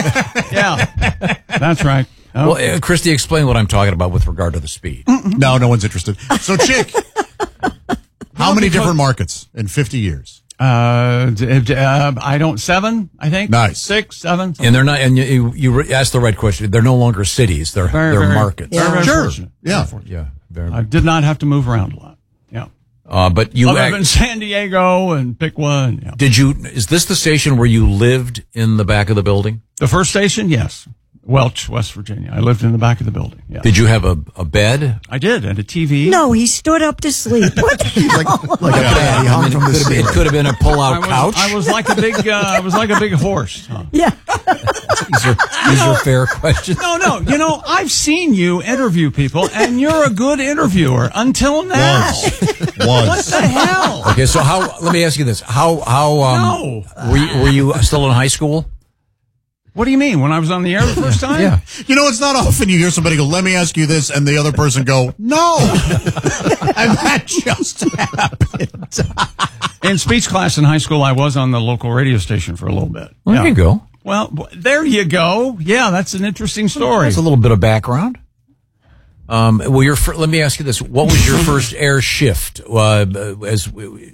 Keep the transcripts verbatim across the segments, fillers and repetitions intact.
Yeah, that's right. Oh. Well, uh, Christy, explain what I'm talking about with regard to the speed. No, no one's interested. So, Chick, how many different markets in fifty years? Uh, d- uh, I don't, seven, I think. Nice. Six, seven. And they're not, and you, you, you asked the right question. They're no longer cities. They're, Very, they're very- markets. Very, very Sure. fortunate. Yeah. Very fortunate. Yeah. Very, I did not have to move around a lot. Yeah. uh, but you, Other act- than San Diego and pick one. Yeah. did you, is this the station where you lived in the back of the building? The first station, yes. Welch, West Virginia. I lived in the back of the building. Yeah. Did you have a, a bed? I did, and a T V. No, he stood up to sleep. What the hell? Like, like a bed. He hung from the Could have been- ceiling. it could have been a I pull-out was, couch. I was like a big, uh, I was like a big horse. Huh? Yeah. These are, these are fair questions. No, no. You know, I've seen you interview people, and you're a good interviewer until now. Was. What Was. the hell? Okay, so how? Let me ask you this: How? How? Um, No. Were you, were you still in high school? What do you mean? When I was on the air the first time? Yeah. You know, it's not often you hear somebody go, let me ask you this, and the other person go, no. And that just happened. In speech class in high school, I was on the local radio station for a little bit. Well, Yeah. there you go. Well, w- there you go. Yeah, that's an interesting story. That's a little bit of background. Um, well, your fir- let me ask you this: What was your first air shift? Uh, as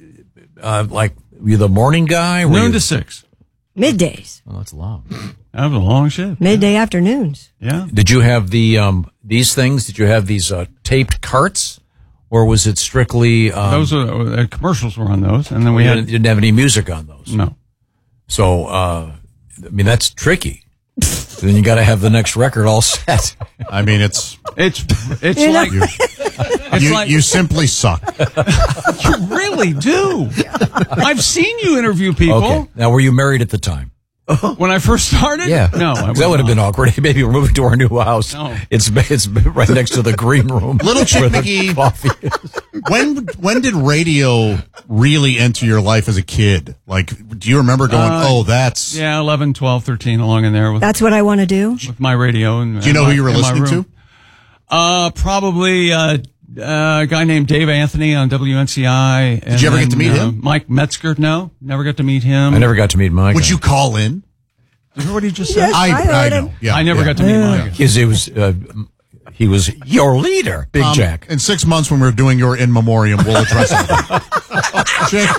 uh, like were you the morning guy? Were Noon you- to six. Middays. Oh, that's long. That was a long shift. Midday afternoons. Yeah. Did you have the um, these things? Did you have these uh, taped carts, or was it strictly um, Those are, uh, commercials were on those, and then we you had didn't, didn't have any music on those? no. So, uh, I mean, that's tricky. Then you got to have the next record all set. I mean, it's, It's it's You know- like it's you, like you simply suck. you really do. I've seen you interview people. Okay. Now, were you married at the time? When I first started. Yeah. No, I was that would have not. been awkward. Maybe we're moving to our new house. No. It's it's right next to the green room. Little Chick where the McGee. coffee is. When when did radio really enter your life as a kid? Like, do you remember going, Uh, oh, that's... Yeah, eleven, twelve, thirteen, along in there with, That's what I want to do. with my radio. And, Do you know who you were in my listening room. to? Uh, probably uh, uh, a guy named Dave Anthony on W N C I. And Did you ever get to then, meet uh, him? Mike Metzger? No, never got to meet him. I never got to meet Mike. Would you call in? Did you hear what he just said? Yes. I, I heard I know. him. Yeah, I never yeah. got to meet Mike. Because it was uh, he was your leader, Big Um, Jack. In six months, when we're doing your in memoriam, we'll address it. Chick,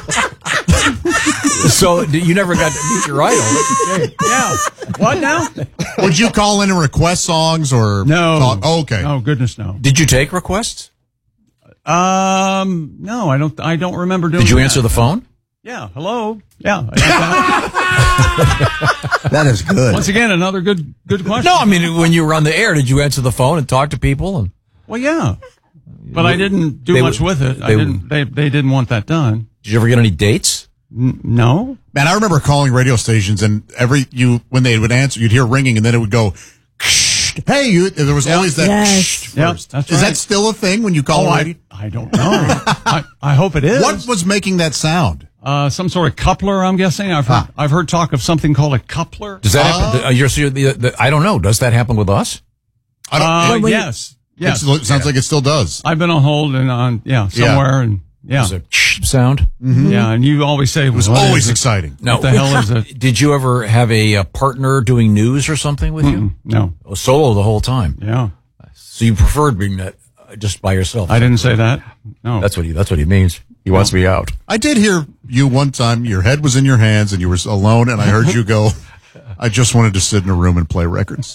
So you never got to meet your idol. That's a shame. Yeah. What now? would you call in and request songs or No. talk? Oh, okay. Oh goodness, no. Did you take requests? Um, no, I don't. I don't remember doing. Did you that. answer the phone? Yeah. Hello. Yeah. I got that. That is good. Once again, another good good question. No, I mean when you were on the air, did you answer the phone and talk to people? And Well, yeah, but I didn't do They much would- with it. I they didn't. They they didn't want that done. did you ever get any dates? N- no. Man, I remember calling radio stations, and every you when they would answer, you'd hear ringing, and then it would go, "Hey, you." There was always that. Yes. Yep, First. that's Is right. that still a thing when you call Oh, radio? I, I don't know. I, I hope it is. What was making that sound? Uh, some sort of coupler, I'm guessing. I've heard, I've heard talk of something called a coupler. Does that happen? Uh, you're, so you're the, the, I don't know. Does that happen with us? I don't. Uh, it, when you- yes. Yes. it sounds like it still does. I've been on hold and on, yeah, somewhere and, yeah. There's a sound. Yeah, and you always say, It was what always is it? exciting. Now, What the hell is it? Did you ever have a, uh partner doing news or something with you? No. Oh, solo the whole time. Yeah. So you preferred being that uh, just by yourself? I didn't say that. No. That's what he. That's what he means. He wants me out. I did hear you one time. Your head was in your hands, and you were alone, and I heard you go, "I just wanted to sit in a room and play records."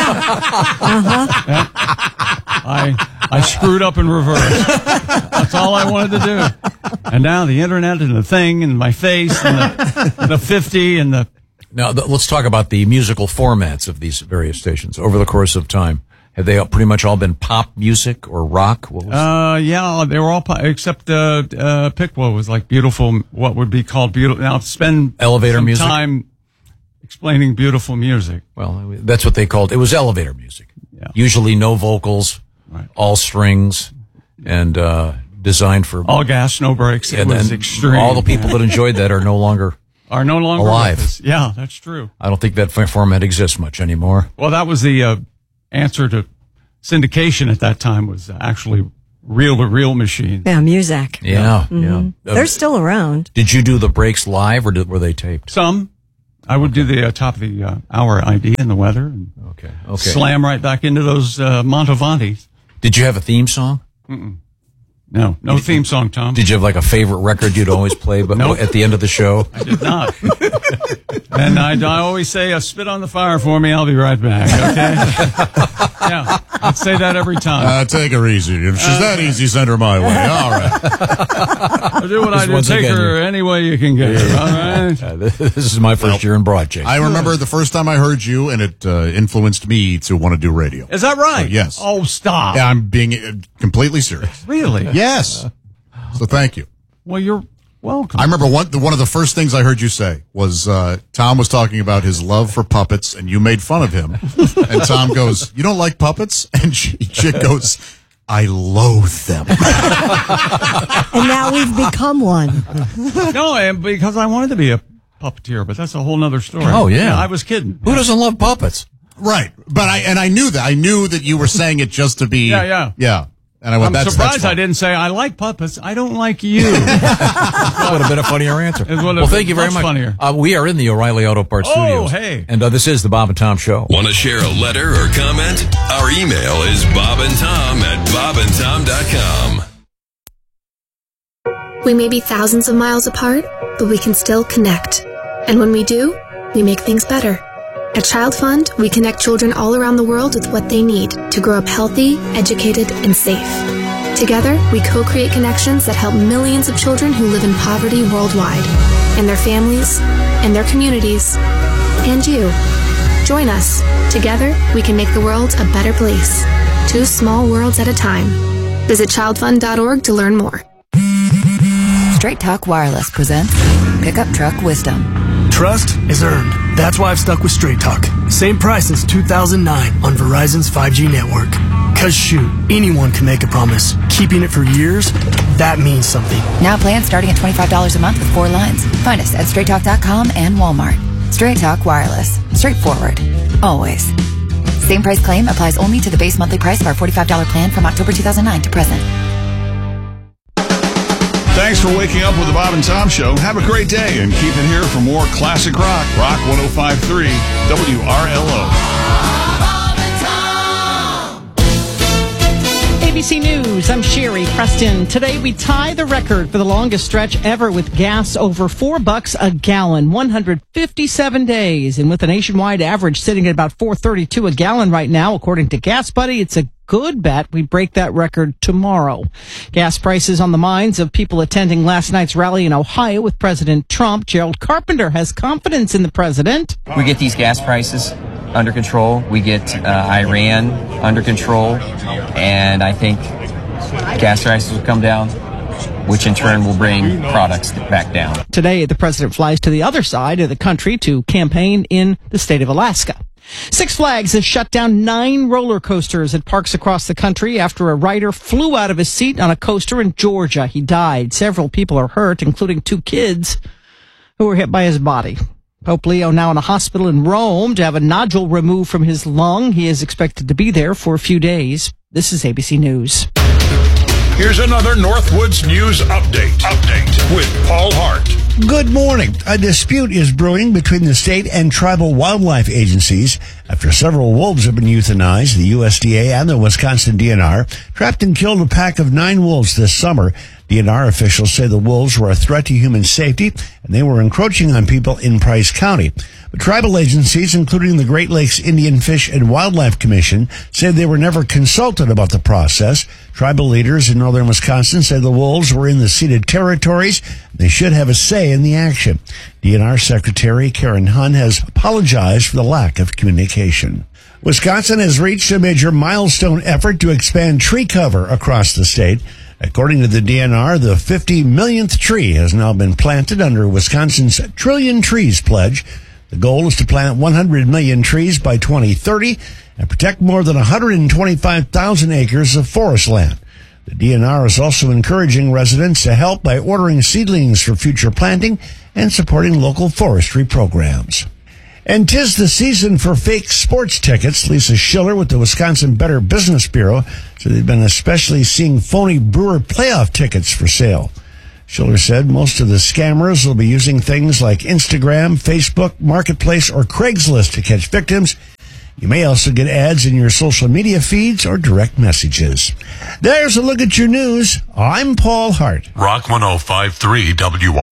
I I screwed up in reverse. That's all I wanted to do. And now the internet and the thing and my face and the, the fifty and the Now th- let's talk about the musical formats of these various stations over the course of time. Have they all, pretty much all been pop music or rock? What was uh yeah they were all po- except uh uh Pickwa was like beautiful, what would be called beautiful. Now spend Elevator some music? time explaining beautiful music. well, that's what they called it. Was elevator music. Yeah. Usually no vocals, Right. all strings, and uh, designed for All gas, no brakes. It and, was and extreme. all the people that enjoyed that are no longer. are no longer alive. with us. Yeah, that's true. I don't think that f- format exists much anymore. Well, that was the uh, answer to syndication at that time, was actually reel to reel machines. Yeah, Muzak. Yeah, yeah. Uh, They're still around. did you do the breaks live or did, were they taped? Some, I would do the uh, top of the uh, hour I D and the weather, and Okay. Okay. slam right back into those uh, Montevantes. Did you have a theme song? No, no theme song, Tom. Did you have like a favorite record you'd always play but Nope. at the end of the show? I did not. And I, I always say, uh, spit on the fire for me, I'll be right back, okay? Yeah, I'd say that every time. Uh, take her easy. If she's that easy, send her my way. All right. I do what I do, once take again, her any way you can get her, all right? Uh, this is my first year in broadcasting. I remember the first time I heard you, and it uh, influenced me to want to do radio. Is that right? Oh, yes. Oh, stop. Yeah, I'm being uh, completely serious. Really? Yes. So thank you. Well, you're welcome. I remember one one of the first things I heard you say was uh, Tom was talking about his love for puppets, and you made fun of him. And Tom goes, "You don't like puppets?" And she, Chick goes, "I loathe them." And now we've become one. No, and because I wanted to be a puppeteer, but that's a whole nother story. Oh, yeah. I was kidding. Who doesn't love puppets? Right, but I and I knew that I knew that you were saying it just to be Yeah, yeah. yeah. And I went, I'm that's, surprised that's I fine. didn't say I like puppets. I don't like you. That would have been a funnier answer. It would have Well, thank been you very much much. funnier. Uh, we are in the O'Reilly Auto Parts Oh, Studios. hey. And uh, this is the Bob and Tom Show. Want to share a letter or comment? Our email is bobandtom at bobandtom dot com. We may be thousands of miles apart, but we can still connect. And when we do, we make things better. At Child Fund, we connect children all around the world with what they need to grow up healthy, educated, and safe. Together, we co-create connections that help millions of children who live in poverty worldwide, and their families, and their communities, and you. Join us. Together, we can make the world a better place. Two small worlds at a time. Visit child fund dot org to learn more. Straight Talk Wireless presents Pickup Truck Wisdom. Trust is earned. That's why I've stuck with Straight Talk. Same price since two thousand nine on Verizon's five G network. Cause shoot, anyone can make a promise. Keeping it for years, that means something. Now plans starting at twenty-five dollars a month with four lines. Find us at straight talk dot com and Walmart. Straight Talk Wireless. Straightforward. Always. Same price claim applies only to the base monthly price of our forty-five dollars plan from October two thousand nine to present. Thanks for waking up with the Bob and Tom Show. Have a great day and keep it here for more classic rock. Rock one oh five point three W R L O. A B C News, I'm Sherry Preston. Today we tie the record for the longest stretch ever with gas over four bucks a gallon, one hundred fifty-seven days. And with a nationwide average sitting at about four thirty-two a gallon right now, according to Gas Buddy, it's a good bet we break that record tomorrow. Gas prices on the minds of people attending last night's rally in Ohio with President Trump. Gerald Carpenter has confidence in the president. We get these gas prices under control. We get uh, Iran under control. And I think gas prices will come down, which in turn will bring products back down. Today, the president flies to the other side of the country to campaign in the state of Alaska. Six Flags has shut down nine roller coasters at parks across the country after a rider flew out of his seat on a coaster in Georgia. He died. Several people are hurt, including two kids who were hit by his body. Pope Leo now in a hospital in Rome to have a nodule removed from his lung. He is expected to be there for a few days. This is A B C News. Here's another Northwoods News Update. Update with Paul Hart. Good morning. A dispute is brewing between the state and tribal wildlife agencies after several wolves have been euthanized. The U S D A and the Wisconsin D N R trapped and killed a pack of nine wolves this summer. D N R officials say the wolves were a threat to human safety and they were encroaching on people in Price County. But tribal agencies, including the Great Lakes Indian Fish and Wildlife Commission, said they were never consulted about the process. Tribal leaders in northern Wisconsin said the wolves were in the ceded territories. They should have a say in the action. D N R Secretary Karen Hunn has apologized for the lack of communication. Wisconsin has reached a major milestone effort to expand tree cover across the state. According to the D N R, the fifty millionth tree has now been planted under Wisconsin's Trillion Trees pledge. The goal is to plant one hundred million trees by twenty thirty and protect more than one hundred twenty-five thousand acres of forest land. The D N R is also encouraging residents to help by ordering seedlings for future planting and supporting local forestry programs. And 'tis the season for fake sports tickets. Lisa Schiller with the Wisconsin Better Business Bureau said they've been especially seeing phony Brewer playoff tickets for sale. Schiller said most of the scammers will be using things like Instagram, Facebook, Marketplace, or Craigslist to catch victims. You may also get ads in your social media feeds or direct messages. There's a look at your news. I'm Paul Hart. Rock one oh five three W